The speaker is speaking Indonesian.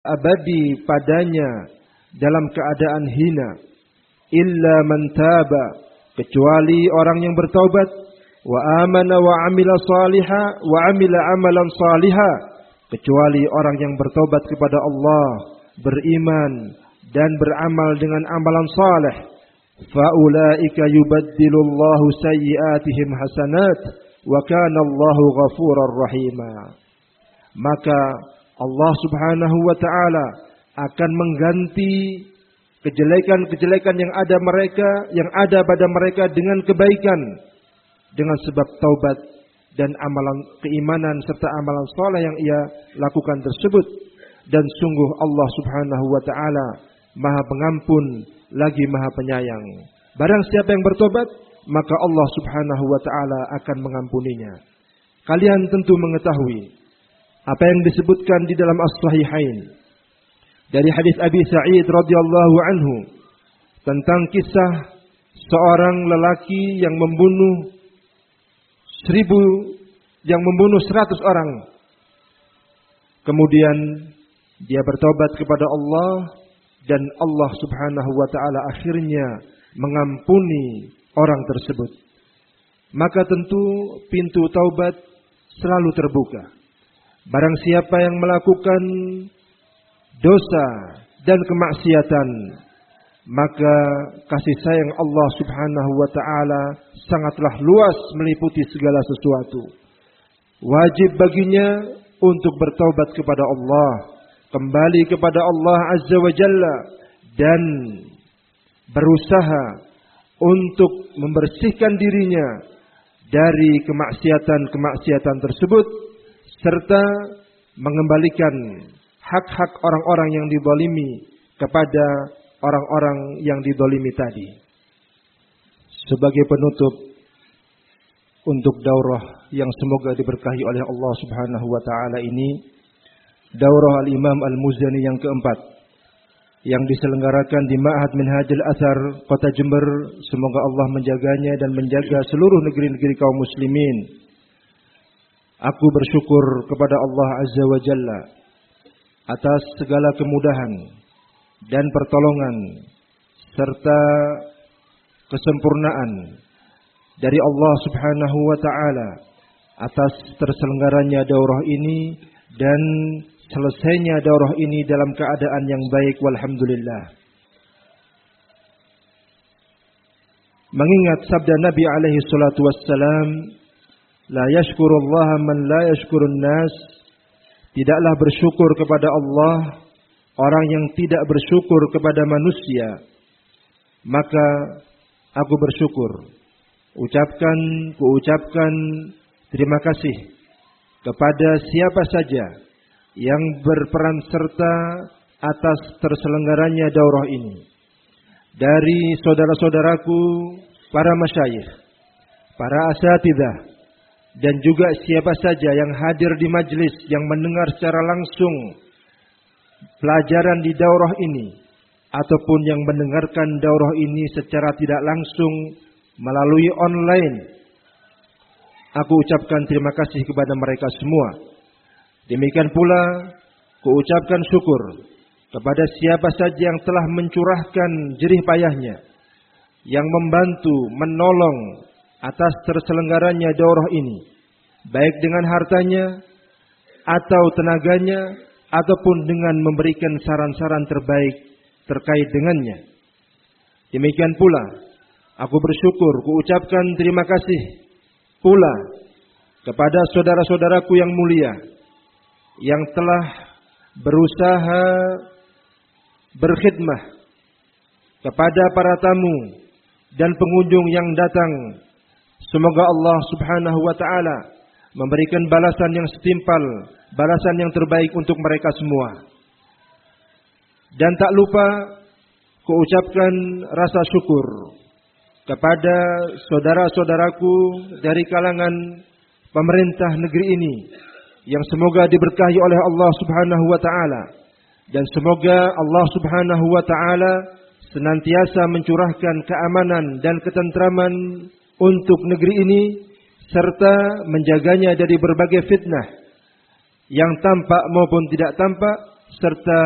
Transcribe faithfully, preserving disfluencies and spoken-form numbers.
abadi padanya dalam keadaan hina, illa man taba, kecuali orang yang bertaubat, wa amana wa amila salihah wa amila amalan salihah, kecuali orang yang bertaubat kepada Allah, beriman dan beramal dengan amalan saleh, faulaika yubaddilullahu sayyi'atihim hasanat wa kana Allahu ghafurar rahima. Maka Allah Subhanahu wa taala akan mengganti kejelekan-kejelekan yang ada mereka, yang ada pada mereka dengan kebaikan, dengan sebab taubat dan amalan keimanan serta amalan saleh yang ia lakukan tersebut. Dan sungguh Allah Subhanahu wa taala Maha Pengampun lagi Maha Penyayang. Barang siapa yang bertobat, maka Allah Subhanahu wa taala akan mengampuninya. Kalian tentu mengetahui apa yang disebutkan di dalam As-Sahihain dari hadis Abi Sa'id radhiyallahu anhu tentang kisah seorang lelaki yang membunuh seribu, yang membunuh seratus orang. Kemudian dia bertobat kepada Allah dan Allah Subhanahu wa taala akhirnya mengampuni orang tersebut. Maka tentu pintu taubat selalu terbuka. Barang siapa yang melakukan dosa dan kemaksiatan, maka kasih sayang Allah Subhanahu wa taala sangatlah luas meliputi segala sesuatu. Wajib baginya untuk bertaubat kepada Allah, kembali kepada Allah Azza wa Jalla, dan berusaha untuk membersihkan dirinya dari kemaksiatan-kemaksiatan tersebut, serta mengembalikan hak-hak orang-orang yang dizalimi kepada orang-orang yang dizalimi tadi. Sebagai penutup untuk daurah yang semoga diberkahi oleh Allah Subhanahu wa taala ini, daurah Al-Imam Al-Muzani yang keempat yang diselenggarakan di Ma'had Minhajul Athar Kota Jember, semoga Allah menjaganya dan menjaga seluruh negeri-negeri kaum muslimin. Aku bersyukur kepada Allah Azza wa Jalla atas segala kemudahan dan pertolongan serta kesempurnaan dari Allah Subhanahu wa taala atas terselenggaranya daurah ini dan selesainya daurah ini dalam keadaan yang baik, walhamdulillah. Mengingat sabda Nabi alaihi salatu wassalam, la yashkurullaha man la yashkurun nas, tidaklah bersyukur kepada Allah orang yang tidak bersyukur kepada manusia. Maka aku bersyukur, ucapkan, kuucapkan terima kasih kepada siapa saja yang berperan serta atas terselenggaranya daurah ini, dari saudara-saudaraku, para masyayikh, para asatidzah, dan juga siapa saja yang hadir di majlis yang mendengar secara langsung pelajaran di daurah ini, ataupun yang mendengarkan daurah ini secara tidak langsung melalui online. Aku ucapkan terima kasih kepada mereka semua. Demikian pula kuucapkan syukur kepada siapa saja yang telah mencurahkan jerih payahnya, yang membantu, menolong atas terselenggaranya daurah ini, baik dengan hartanya atau tenaganya, ataupun dengan memberikan saran-saran terbaik terkait dengannya. Demikian pula aku bersyukur, kuucapkan terima kasih pula kepada saudara-saudaraku yang mulia yang telah berusaha berkhidmah kepada para tamu dan pengunjung yang datang. Semoga Allah Subhanahu wa taala memberikan balasan yang setimpal, balasan yang terbaik untuk mereka semua. Dan tak lupa kuucapkan rasa syukur kepada saudara-saudaraku dari kalangan pemerintah negeri ini yang semoga diberkahi oleh Allah Subhanahu wa taala, dan semoga Allah Subhanahu wa taala senantiasa mencurahkan keamanan dan ketentraman untuk negeri ini, serta menjaganya dari berbagai fitnah yang tampak maupun tidak tampak, serta